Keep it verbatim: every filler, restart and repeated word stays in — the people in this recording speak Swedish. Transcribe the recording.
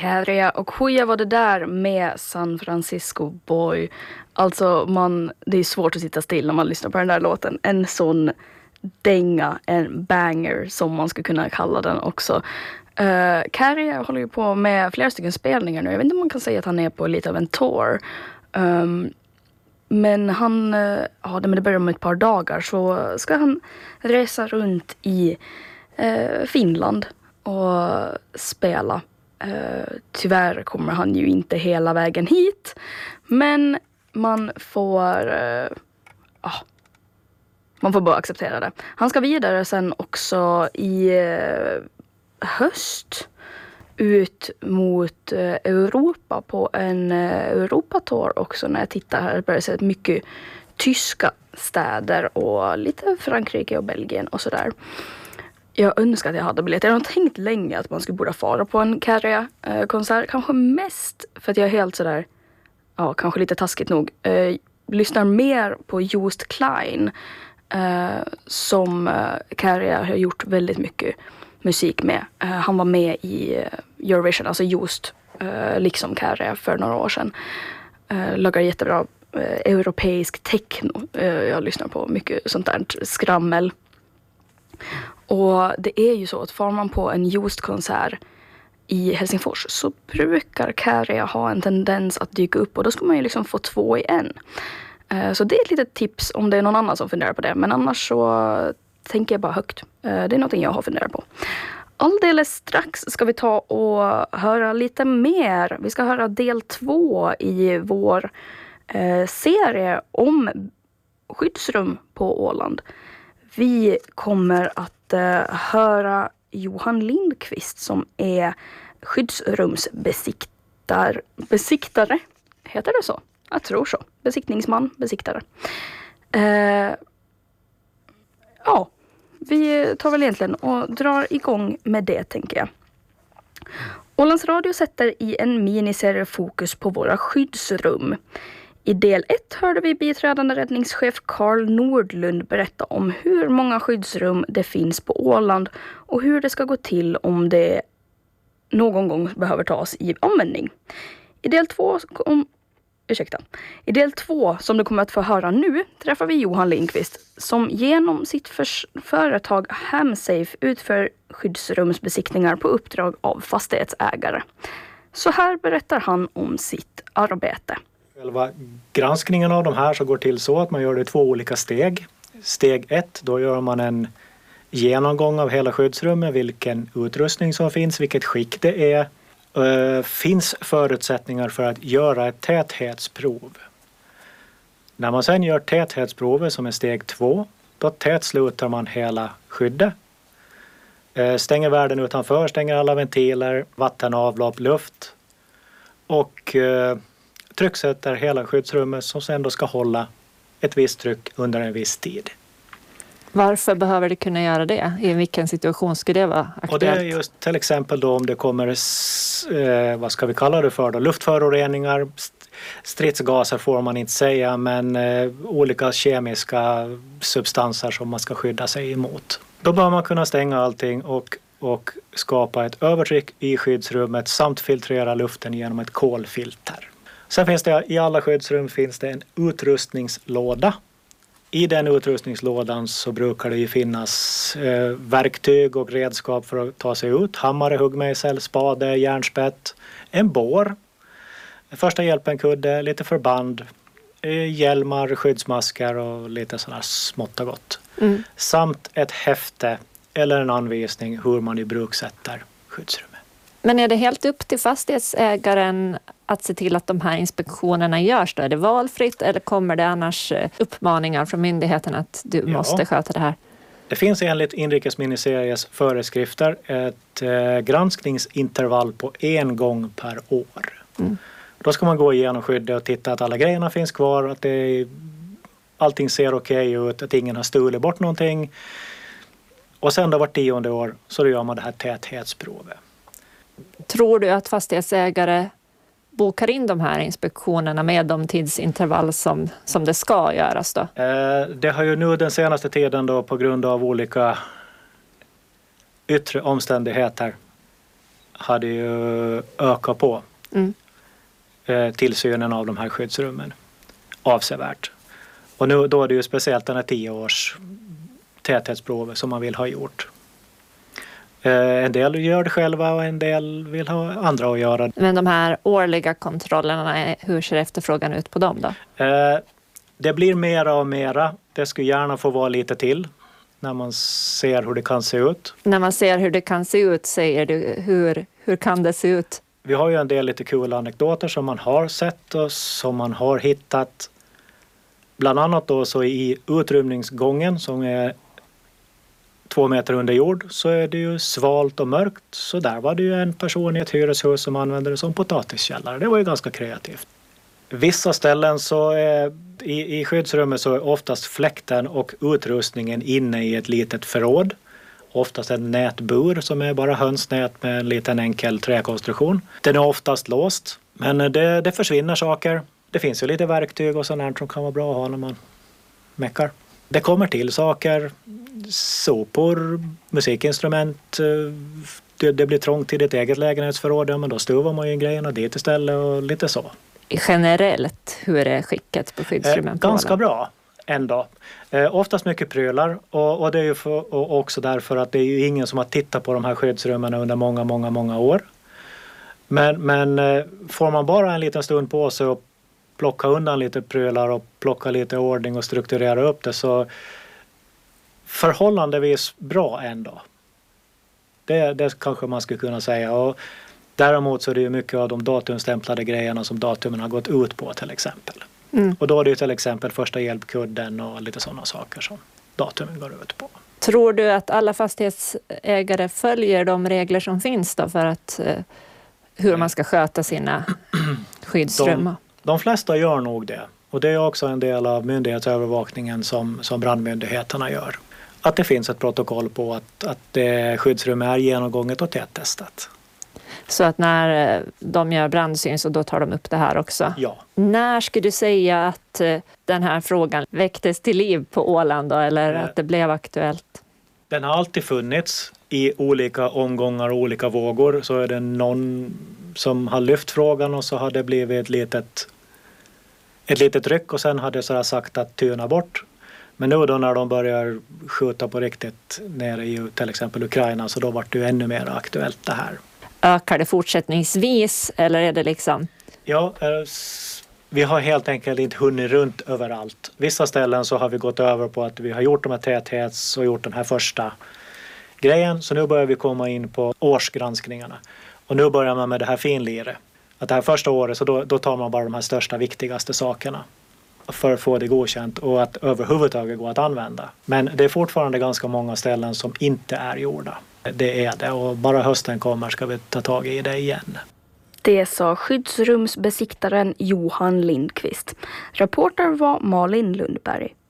Käärijä och Huja var det där med San Francisco Boy. Alltså man, det är svårt att sitta still när man lyssnar på den där låten. En sån dänga, en banger som man skulle kunna kalla den också. Uh, Käärijä håller ju på med flera stycken spelningar nu. Jag vet inte om man kan säga att han är på lite av en tour. Um, men han, uh, ja men det börjar om ett par dagar så ska han resa runt i uh, Finland och spela. Uh, tyvärr kommer han ju inte hela vägen hit. Men man får... Uh, oh, man får bara acceptera det. Han ska vidare sen också i uh, höst ut mot uh, Europa på en uh, Europatour också. När jag tittar här börjar jag se mycket tyska städer och lite Frankrike och Belgien och sådär. Jag önskar att jag hade biljetter. Jag har tänkt länge att man skulle borde fara på en Käärijä-konsert. Kanske mest för att jag är helt sådär, ja kanske lite taskigt nog, eh, lyssnar mer på Joost Klein eh, som eh, Käärijä har gjort väldigt mycket musik med. Eh, han var med i eh, Eurovision, alltså Joost, eh, liksom Käärijä för några år sedan. Eh, lagar jättebra eh, europeisk techno. Eh, jag lyssnar på mycket sånt där skrammel. Och det är ju så att får man på en Joost-konsert i Helsingfors så brukar Käärijä ha en tendens att dyka upp och då ska man ju liksom få två i en. Så det är ett litet tips om det är någon annan som funderar på det. Men annars så tänker jag bara högt. Det är någonting jag har funderat på. Alldeles strax ska vi ta och höra lite mer. Vi ska höra del två i vår serie om skyddsrum på Åland. Vi kommer att höra Johan Lindqvist som är skyddsrumsbesiktare. Besiktare, heter det så? Jag tror så. Besiktningsman, besiktare. Eh, ja, vi tar väl egentligen och drar igång med det tänker jag. Ålands Radio sätter i en miniserie fokus på våra skyddsrum. I del ett hörde vi biträdande räddningschef Carl Nordlund berätta om hur många skyddsrum det finns på Åland och hur det ska gå till om det någon gång behöver tas i användning. I del två, om, ursäkta, i del två som du kommer att få höra nu träffar vi Johan Lindqvist som genom sitt för- företag Hamsafe utför skyddsrumsbesiktningar på uppdrag av fastighetsägare. Så här berättar han om sitt arbete. Själva granskningen av de här så går till så att man gör det i två olika steg. Steg ett, då gör man en genomgång av hela skyddsrummet, vilken utrustning som finns, vilket skick det är. Uh, finns förutsättningar för att göra ett täthetsprov. När man sedan gör täthetsprovet som är steg två, då tätslutar man hela skyddet. Uh, stänger världen utanför, stänger alla ventiler, vatten, avlopp, luft och uh, trycksätter hela skyddsrummet som sen då ska hålla ett visst tryck under en viss tid. Varför behöver det kunna göra det? I vilken situation skulle det vara aktuellt? Och det är just till exempel då om det kommer, eh, vad ska vi kalla det för då? Luftföroreningar, stridsgaser får man inte säga, men eh, olika kemiska substanser som man ska skydda sig emot. Då bör man kunna stänga allting och, och skapa ett övertryck i skyddsrummet samt filtrera luften genom ett kolfilter. Sen finns det i alla skyddsrum finns det en utrustningslåda. I den utrustningslådan så brukar det ju finnas eh, verktyg och redskap för att ta sig ut. Hammare, huggmejsel, spade, järnspett, en bår, första hjälpen-kudde, lite förband, eh, hjälmar, skyddsmasker och lite sådär smått och gott. Mm. Samt ett häfte eller en anvisning hur man i bruk sätter skyddsrummet. Men är det helt upp till fastighetsägaren att se till att de här inspektionerna görs då? Är det valfritt eller kommer det annars uppmaningar från myndigheten att du ja. måste sköta det här? Det finns enligt inrikesministeriets föreskrifter ett eh, granskningsintervall på en gång per år. Mm. Då ska man gå igenom skyddet och titta att alla grejerna finns kvar, att det, allting ser okej ut, att ingen har stulit bort någonting. Och sen då vart tionde år så gör man det här täthetsprovet. Tror du att fastighetsägare bokar in de här inspektionerna med de tidsintervall som, som det ska göras då? Eh, det har ju nu den senaste tiden då på grund av olika yttre omständigheter hade ju ökat på Mm. eh, tillsynen av de här skyddsrummen avsevärt. Och nu då är det ju speciellt den här tio års täthetsprovet som man vill ha gjort. Eh, en del gör det själva och en del vill ha andra att göra det. Men de här årliga kontrollerna, hur ser efterfrågan ut på dem då? Eh, det blir mera och mera. Det skulle gärna få vara lite till när man ser hur det kan se ut. När man ser hur det kan se ut, säger du, hur, hur kan det se ut? Vi har ju en del lite kul anekdoter som man har sett och som man har hittat. Bland annat då så i utrymningsgången som är två meter under jord så är det ju svalt och mörkt. Så där var det ju en person i ett hyreshus som använde det som potatiskällare. Det var ju ganska kreativt. Vissa ställen så är i, i skyddsrummet så är oftast fläkten och utrustningen inne i ett litet förråd. Oftast en nätbur som är bara hönsnät med en liten enkel träkonstruktion. Den är oftast låst, men det, det försvinner saker. Det finns ju lite verktyg och sånt som kan vara bra att ha när man meckar. Det kommer till saker, sopor, musikinstrument. Det, det blir trångt i ditt eget lägenhetsförråd, men då stuvar man ju grejerna dit istället och lite så. Generellt, hur är skicket på skyddsrummen? Eh, ganska bra ändå. Eh, oftast mycket prylar och, och det är ju för, och också därför att det är ju ingen som har tittat på de här skyddsrummen under många, många, många år. Men, men eh, får man bara en liten stund på sig och plocka undan lite prylar och plocka lite ordning och strukturera upp det så förhållandevis bra ändå. Det, det kanske man skulle kunna säga. Och däremot så är det ju mycket av de datumstämplade grejerna som datumen har gått ut på till exempel. Mm. Och då är det ju till exempel första hjälpkudden och lite sådana saker som datumen går ut på. Tror du att alla fastighetsägare följer de regler som finns då för att eh, hur man ska sköta sina skyddsrum? De, de flesta gör nog det. Och det är också en del av myndighetsövervakningen som, som brandmyndigheterna gör. Att det finns ett protokoll på att, att det skyddsrum är genomgånget och tättestat. Så att när de gör brandsyn så då tar de upp det här också? Ja. När skulle du säga att den här frågan väcktes till liv på Åland då, eller att det blev aktuellt? Den har alltid funnits i olika omgångar och olika vågor. Så är det någon som har lyft frågan och så har det blivit ett litet, ett litet ryck och sen har det så här sagt att tyna bort. Men nu då när de börjar skjuta på riktigt nere i till exempel Ukraina så då var det ju ännu mer aktuellt det här. Ökar det fortsättningsvis eller är det liksom? Ja, vi har helt enkelt inte hunnit runt överallt. Vissa ställen så har vi gått över på att vi har gjort de här täthets och gjort den här första grejen. Så nu börjar vi komma in på årsgranskningarna. Och nu börjar man med det här finliret. Att det här första året så då, då tar man bara de här största viktigaste sakerna för att få det godkänt och att överhuvudtaget gå att använda. Men det är fortfarande ganska många ställen som inte är gjorda. Det är det och bara hösten kommer ska vi ta tag i det igen. Det sa skyddsrumsbesiktaren Johan Lindqvist. Reporter var Malin Lundberg.